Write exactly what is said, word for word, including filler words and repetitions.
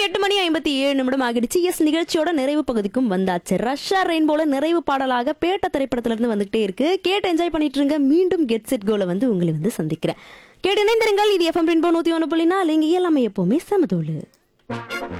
எட்டு மணி ஐம்பத்தி ஏழு நிமிடம் ஆகிடுச்சு. எஸ் நிகழ்ச்சியோட நிறைவு பகுதிக்கும் வந்தாச்சு. ரஷ்யா ரெயின்போல நிறைவு பாடலாக பேட்ட திரைப்படத்துல இருந்து வந்துகிட்டே இருக்கு. கேட்டு என்ஜாய் பண்ணிட்டு இருங்க. மீண்டும் கெட் செட் கோல வந்து உங்களை வந்து சந்திக்கிறேன். கேட்டு இணைந்திருங்கள். இது எஃப்எம் ரெயின்போ நூத்தி ஒன்று புள்ளி நாலு. இங்க எல்லாமே எப்பவுமே சமதோலு.